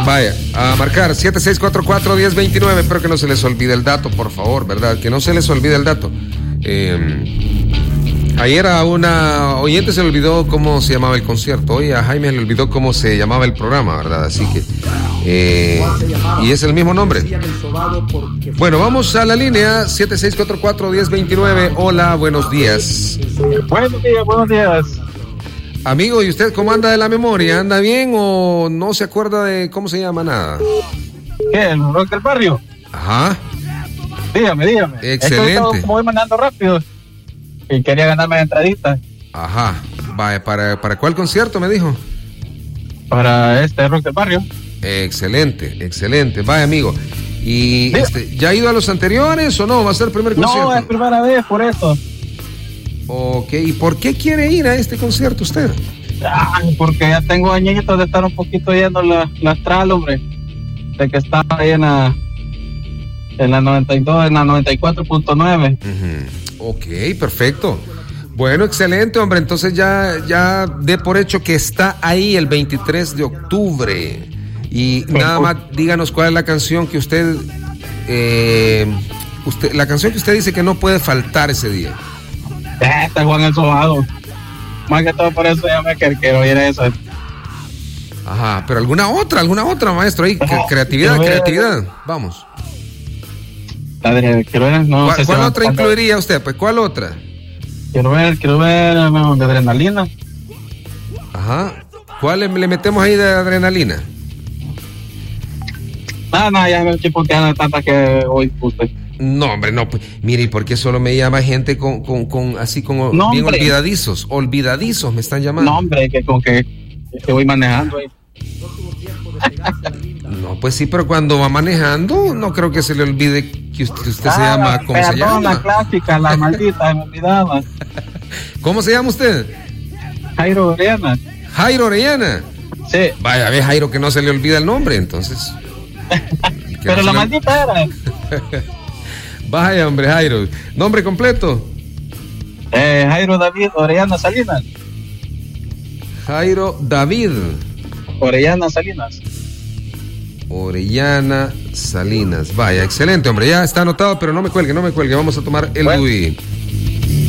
Vaya, a marcar 7644-1029. Espero que no se les olvide el dato, por favor, ¿verdad? Que no se les olvide el dato. Ayer a una oyente se le olvidó cómo se llamaba el concierto. Hoy a Jaime le olvidó cómo se llamaba el programa, ¿verdad? Así que... y es el mismo nombre. Bueno, vamos a la línea 7644-1029. Hola, buenos días. Buenos días. Amigo, ¿y usted cómo anda de la memoria? ¿Anda bien o no se acuerda de cómo se llama nada? ¿Qué? ¿El rock del barrio? Ajá. Dígame. Excelente. Es que como voy mandando rápido y quería ganarme la entradita. Ajá. Vaya, ¿para cuál concierto me dijo? Para rock del barrio. Excelente. Vaya, amigo. ¿Y ya ha ido a los anteriores o no? ¿Va a ser el primer concierto? No, es primera vez, por eso. Ok, ¿y por qué quiere ir a este concierto usted? Porque ya tengo añitos de estar un poquito yendo la astral, hombre. De que está ahí en la 92, en la 94.9. Ok, perfecto. Bueno, excelente, hombre. Entonces ya dé por hecho que está ahí el 23 de octubre. Y nada más díganos cuál es la canción que usted la canción que usted dice que no puede faltar ese día. Está Juan el Sobado. Más que todo por eso ya me quiero oír eso. Ajá, pero alguna otra, maestro, ahí, creatividad. Vamos. ¿Cuál otra incluiría usted? Pues, ¿cuál otra? Quiero ver de Adrenalina. Ajá. ¿Cuál le metemos ahí de Adrenalina? No, ya me estoy ponteando tanta que hoy puse. No, hombre, no, pues, mire, ¿y por qué solo me llama gente con así como no, bien hombre. olvidadizos me están llamando? No, hombre, que voy manejando ahí. No, pues sí, pero cuando va manejando, no creo que se le olvide que usted se llama, ¿cómo se llama? La clásica, la maldita, me olvidaba. ¿Cómo se llama usted? Jairo Orellana. Jairo Orellana. Sí. Vaya, ve, Jairo, que no se le olvida el nombre, entonces. Pero no la maldita era. Vaya, hombre, Jairo. ¿Nombre completo? Jairo David Orellana Salinas. Jairo David Orellana Salinas. Orellana Salinas. Vaya, excelente, hombre. Ya está anotado, pero no me cuelgue. Vamos a tomar el DUI.